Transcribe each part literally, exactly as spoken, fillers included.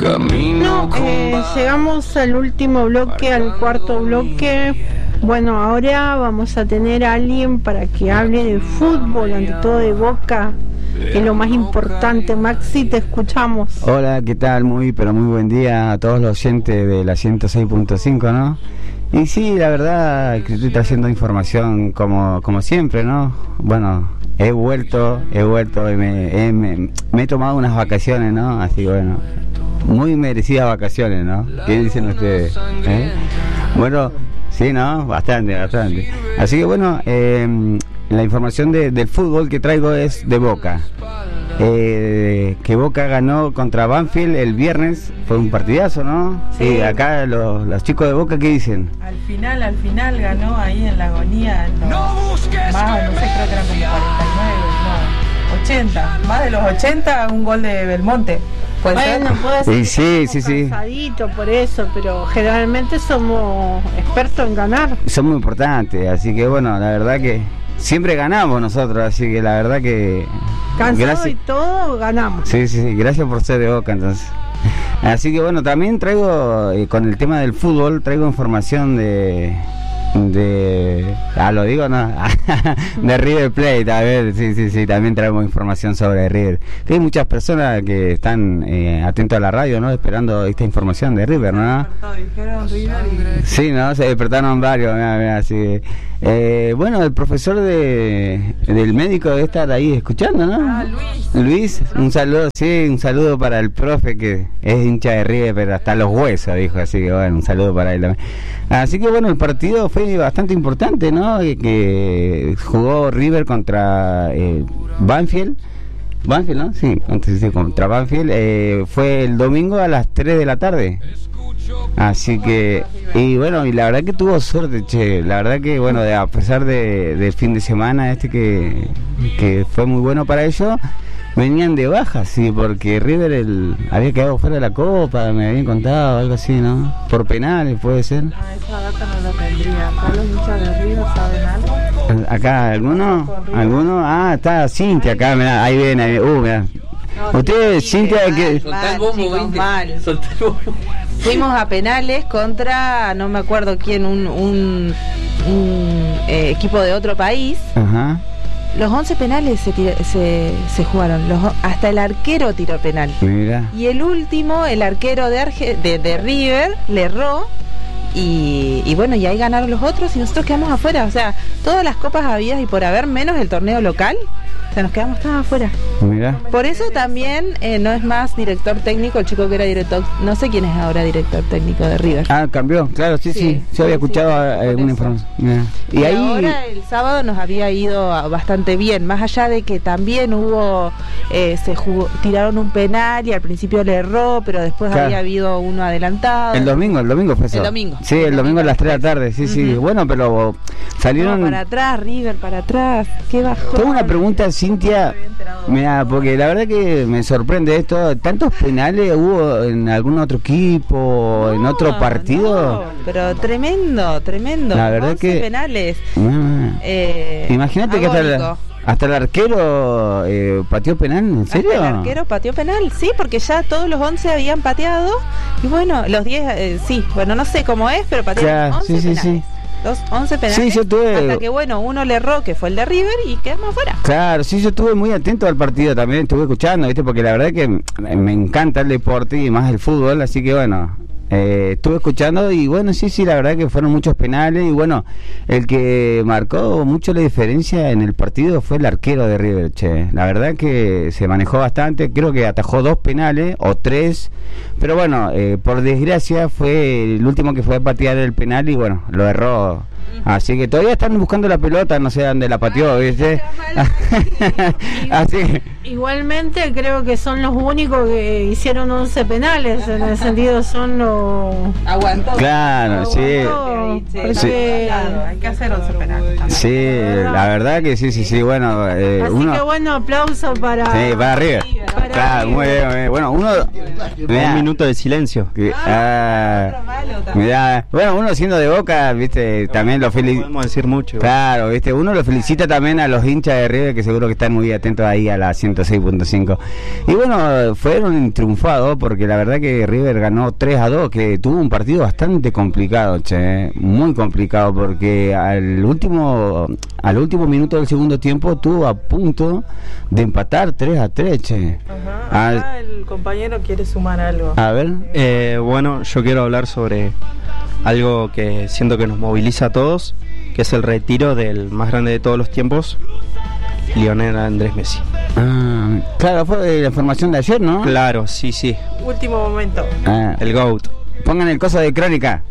No, eh, llegamos al último bloque, al cuarto bloque. Bueno, ahora vamos a tener a alguien para que hable de fútbol, ante todo de Boca, que es lo más importante. Maxi, te escuchamos. Hola, ¿qué tal? Muy, pero muy buen día a todos los oyentes de la ciento seis punto cinco, ¿no? Y sí, la verdad que estoy trayendo información como, como siempre, ¿no? Bueno, he vuelto, he vuelto y me, he, me, me he tomado unas vacaciones, ¿no? Así, bueno, muy merecidas vacaciones, ¿no? ¿Qué dicen ustedes? ¿Eh? Bueno, sí, ¿no? Bastante, bastante. Así que bueno, eh, la información de, del fútbol que traigo es de Boca. Eh, que Boca ganó contra Banfield el viernes, fue un partidazo, ¿no? Sí, sí, acá los, los chicos de Boca, ¿qué dicen? Al final, al final ganó ahí en la agonía, no, no busques más, no sé, creo que eran como cuarenta y nueve, no, ochenta, más de los ochenta, un gol de Belmonte. ¿Puede bueno, ser? Puede ser. Y sí, sí, sí. Cansadito por eso, pero generalmente somos expertos en ganar. Son muy importantes, así que bueno, la verdad que siempre ganamos nosotros, así que la verdad que... Cansado y todo, ganamos. Sí, sí, sí, gracias por ser de Boca, entonces. Así que bueno, también traigo, eh, con el tema del fútbol, traigo información de... de ah lo digo no de River Plate. A ver, sí, sí, sí, también traemos información sobre River, que hay muchas personas que están eh, atentos a la radio, ¿no? Esperando esta información de River, ¿no? Sí, ¿no? Se despertaron varios, mira, mira, así. Eh, bueno, el profesor de del médico debe estar ahí escuchando, ¿no? Ah, Luis. Luis, un saludo, sí, un saludo para el profe que es hincha de River, pero hasta los huesos, dijo, así que bueno, un saludo para él también. Así que bueno, el partido fue bastante importante, ¿no? Que, que jugó River contra eh, Banfield. Banfield, ¿no? Sí, antes de contra Banfield. Eh, fue el domingo a las tres de la tarde. Así que, y bueno, y la verdad que tuvo suerte, che. La verdad que, bueno, de, a pesar de, del fin de semana este que, que fue muy bueno para ellos, venían de baja, sí, porque River el, había quedado fuera de la Copa, me habían contado, algo así, ¿no? Por penales, puede ser. Ah, esa data no la tendría. ¿Acá los hinchas de River saben algo? Acá, ¿alguno? ¿Alguno? Ah, está Cintia acá, mirá, ahí viene, ahí viene. Uh, mirá. No, Ustedes, Cintia, que... Soltá el bombo, mal. Soltá el bombo. Fuimos a penales contra, no me acuerdo quién, un, un, un eh, equipo de otro país. Ajá. Los once penales se, tira, se, se jugaron, los, hasta el arquero tiró penal. Mira. Y el último, el arquero de, Arge, de, de River, le erró. Y, y bueno, y ahí ganaron los otros y nosotros quedamos afuera. O sea, todas las copas habidas y por haber, menos el torneo local, o sea, nos quedamos todos afuera. Mira. Por eso también eh, no es más director técnico el chico que era director, no sé quién es ahora director técnico de River. Ah, cambió, claro, sí, sí, sí. Yo había sí, escuchado sí, alguna información. Mira. Y, y ahí ahora el sábado nos había ido bastante bien, más allá de que también hubo, eh, se jugó, tiraron un penal y al principio le erró, pero después claro. había habido uno adelantado. El domingo, el domingo fue eso. El domingo. Sí, el, el domingo, domingo a las tres de la tarde, sí, uh-huh. sí. Bueno, pero salieron... No, para atrás, River, para atrás, qué bajón. Tengo una pregunta, Cintia, mira, porque la verdad que me sorprende esto, ¿tantos penales hubo en algún otro equipo, no, en otro partido? No, pero tremendo, tremendo, la verdad que penales. No, eh, imagínate que hasta el, hasta el arquero eh, pateó penal, ¿en serio? Hasta el arquero pateó penal, sí, porque ya todos los once habían pateado, y bueno, los diez, eh, sí, bueno, no sé cómo es, pero patearon claro, once sí, sí, penales. Sí. Dos, once penales, sí, yo tuve... hasta que bueno, uno le erró, que fue el de River, y quedamos afuera. Claro, sí, yo estuve muy atento al partido también, estuve escuchando, ¿viste? Porque la verdad que me encanta el deporte y más el fútbol, así que bueno, eh, estuve escuchando y bueno, sí, sí, la verdad que fueron muchos penales y bueno, el que marcó mucho la diferencia en el partido fue el arquero de River, che. La verdad que se manejó bastante, creo que atajó dos penales o tres, pero bueno, eh, por desgracia fue el último que fue a patear el penal y bueno, lo erró. Así que todavía están buscando la pelota, no sé dónde la pateó, ¿viste? Así que... Igualmente creo que son los únicos que hicieron once penales, en el sentido son los... Aguantó. Claro, sí. Porque... sí. Hay que hacer once penales. Sí, la verdad que sí, sí, sí, bueno. Eh, Así uno... que bueno, aplauso para... Sí, para River. Claro, muy bien, muy bien. Bueno, uno... Mirá, un minuto de silencio. Que, ah, mirá, bueno, uno siendo de Boca, viste, también lo felicita. Podemos decir mucho. Claro, viste, uno lo felicita también a los hinchas de River, que seguro que están muy atentos ahí a la ciento seis punto cinco. Y bueno, fueron triunfados porque la verdad que River ganó tres a dos, que tuvo un partido bastante complicado, che, muy complicado, porque al último al último minuto del segundo tiempo estuvo a punto de empatar tres a tres, che. Ajá, acá el compañero quiere sumar algo. A ver. Eh, bueno, yo quiero hablar sobre algo que siento que nos moviliza a todos, que es el retiro del más grande de todos los tiempos, Lionel Andrés Messi. Ah, claro, fue la información de ayer, ¿no? Claro, sí, sí. Último momento. Ah, El GOAT. pongan el coso de crónica.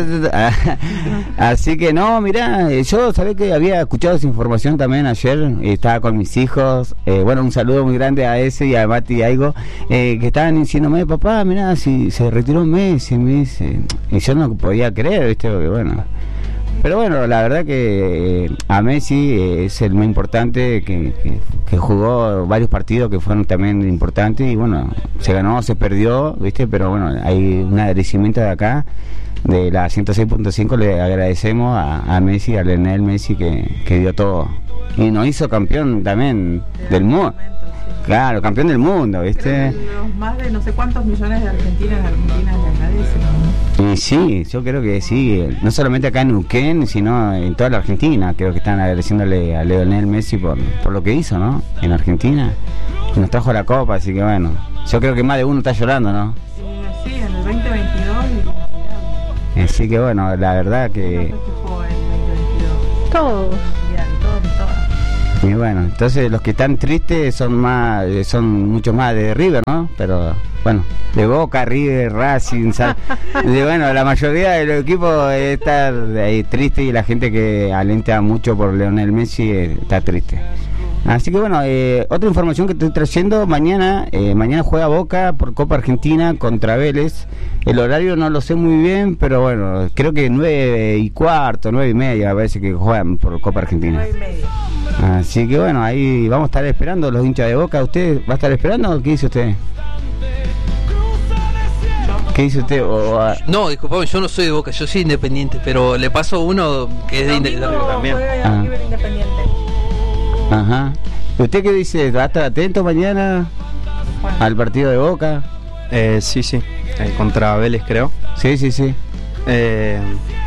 Así que no, mirá, yo sabía que había escuchado esa información también ayer, estaba con mis hijos, eh, bueno, un saludo muy grande a ese y a Mati y a Aigo, eh, que estaban diciéndome, papá, mirá, si se retiró Messi, me dice, y yo no podía creer, viste, porque bueno... Pero bueno, la verdad que eh, a Messi eh, es el más importante, que, que, que jugó varios partidos que fueron también importantes y bueno, se ganó, se perdió, ¿viste? Pero bueno, hay un agradecimiento de acá, de la ciento seis punto cinco, le agradecemos a, a Messi, a Lionel Messi, que, que dio todo. Y nos hizo campeón también del mundo. Claro, campeón del mundo, ¿viste? Los más de no sé cuántos millones de argentinas y argentinas le agradecen, ¿no? Y sí, yo creo que sí, no solamente acá en Neuquén, sino en toda la Argentina, creo que están agradeciéndole a Lionel Messi por, por lo que hizo, ¿no? En Argentina, y nos trajo la copa, así que bueno, yo creo que más de uno está llorando, ¿no? Sí, sí, en el veinte veintidós y... Así que bueno, la verdad que... ¿Quién no festejó en el veinte veintidós? Todos. Mundial, todos, todas. Y bueno, entonces los que están tristes son más, son mucho más de River, ¿no? Pero bueno, de Boca, River, Racing, San... de, bueno, la mayoría de los equipos está ahí triste y la gente que alenta mucho por Lionel Messi eh, está triste. Así que bueno, eh, otra información que estoy trayendo, mañana eh, mañana juega Boca por Copa Argentina contra Vélez. El horario no lo sé muy bien, pero bueno, creo que nueve y cuarto, nueve y media, a veces que juegan por Copa Argentina. nueve y media. Así que bueno, ahí vamos a estar esperando los hinchas de Boca. ¿Usted va a estar esperando o qué dice usted? ¿Qué dice usted? O, a... No, disculpame, yo no soy de Boca, yo soy independiente, pero le paso uno que es de Independiente también. Ah. River Independiente. Ajá. ¿Usted qué dice? ¿Va a estar atento mañana Bueno. al partido de Boca? Eh, sí, sí. Eh, contra Vélez, creo. Sí, sí, sí. Eh,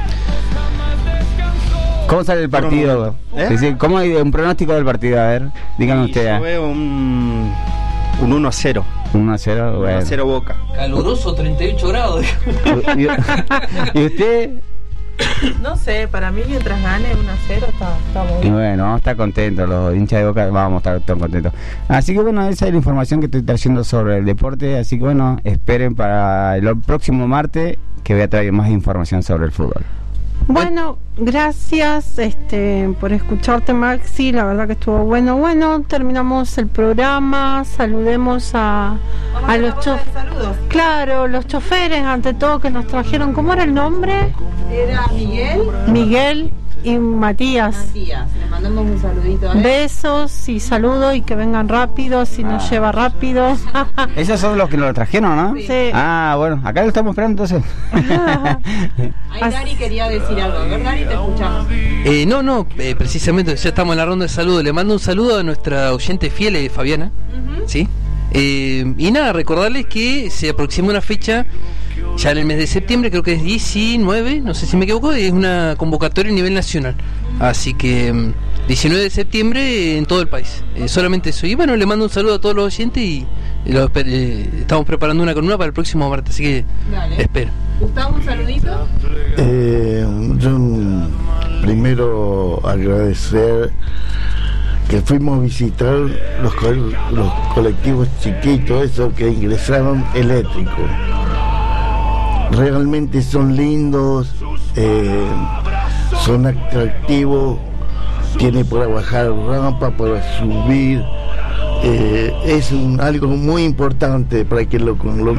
¿Cómo sale el partido? ¿Eh? Sí, sí. ¿Cómo hay un pronóstico del partido? A ver, dígame y usted. yo veo un, un uno a cero. uno a cero, uno bueno. a cero Boca. Caluroso, treinta y ocho grados. ¿Y, y usted? No sé, para mí mientras gane uno a cero está, está muy Y bien. bueno, vamos a estar contentos, los hinchas de Boca vamos a estar todos contentos. Así que bueno, esa es la información que estoy trayendo sobre el deporte, así que bueno, esperen para el próximo martes que voy a traer más información sobre el fútbol. Bueno, gracias este, por escucharte, Maxi. La verdad que estuvo bueno. Bueno, terminamos el programa. Saludemos a, Vamos a con la los ronda de choferes. saludos. Claro, los choferes, ante todo, que nos trajeron. ¿Cómo era el nombre? Era Miguel Miguel y Matías. Matías. Le mandamos un saludito a él. Besos y saludos y que vengan rápido, si nos lleva rápido. Esos son los que lo trajeron, ¿no? Sí. Ah, bueno, acá lo estamos esperando entonces. Ahí Dari quería decir algo. A ver, Dari, te escuchamos. Eh, no, no, eh, precisamente ya estamos en la ronda de saludos. Le mando un saludo a nuestra oyente fiel, eh, Fabiana. ¿Sí? Eh, y nada, recordarles que se aproxima una fecha ya en el mes de septiembre, creo que es diecinueve, no sé si me equivoco, es una convocatoria a nivel nacional. Así que mm, diecinueve de septiembre en todo el país. Eh, solamente eso. Y bueno, le mando un saludo a todos los oyentes y, y lo esper- eh, estamos preparando una columna para el próximo martes, así que Dale. espero. Gustavo, un saludito. Eh, yo mm, primero agradecer que fuimos a visitar los, co- los colectivos chiquitos, esos que ingresaron eléctricos. Realmente son lindos, eh, son atractivos, tiene para bajar rampa, para subir. Eh, es un, algo muy importante para que lo, lo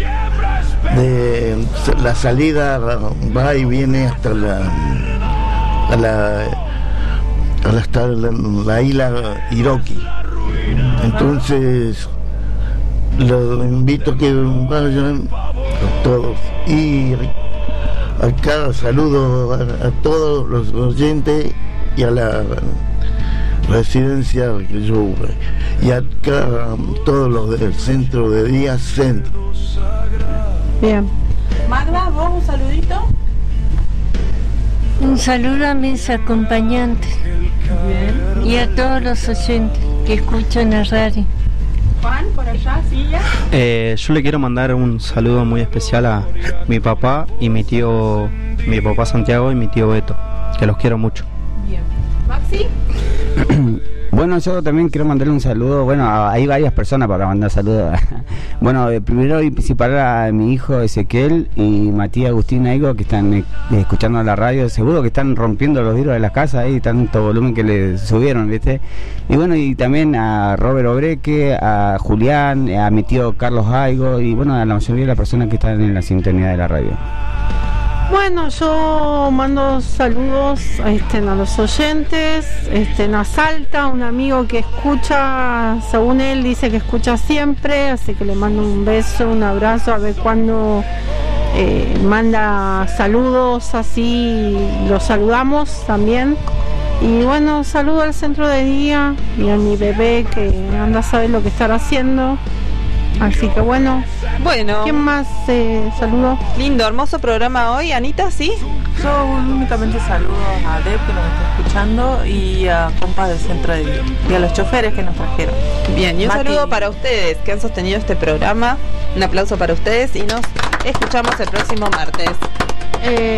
de la salida va y viene hasta la a la, a la hasta la, la isla Hiroki. Entonces los invito a que vayan a todos. Y acá saludo a, a todos los oyentes y a la residencia que yo y acá a todos los del centro de día centro. Bien. Magda, vos un saludito. Un saludo a mis acompañantes. Bien. Y a todos los oyentes que escuchan la radio. Juan, por allá, Silla. Eh, yo le quiero mandar un saludo muy especial a mi papá y mi tío, mi papá Santiago y mi tío Beto, que los quiero mucho. Bien. Maxi. Bueno, yo también quiero mandarle un saludo. Bueno, hay varias personas para mandar saludos. Bueno, eh, primero y principal a mi hijo Ezequiel y Matías Agustín Aigo, que están eh, escuchando la radio. Seguro que están rompiendo los vidrios de la casa ahí, tanto volumen que le subieron, ¿viste? Y bueno, y también a Robert Obreque, a Julián, a mi tío Carlos Aigo y bueno, a la mayoría de las personas que están en la sintonía de la radio. Bueno, yo mando saludos este, a los oyentes, este, a Salta, un amigo que escucha, según él dice que escucha siempre, así que le mando un beso, un abrazo, a ver cuándo eh, manda saludos, así los saludamos también. Y bueno, saludo al centro de día y a mi bebé que anda a saber lo que estará haciendo. Así que bueno, Bueno, ¿quién más eh, saludó? lindo, hermoso programa hoy. Anita, ¿sí? Yo únicamente saludo a Deb, que nos está escuchando, y a compas del centro de día. Y a los choferes que nos trajeron. Bien, y un Mati. saludo para ustedes que han sostenido este programa. Un aplauso para ustedes y nos escuchamos el próximo martes. Eh,